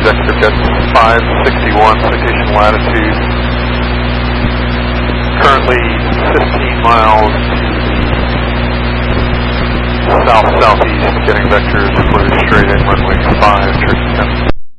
vector jet 561, citation latitude. Currently 15 miles south-southeast, getting vectors for straight in runway 5,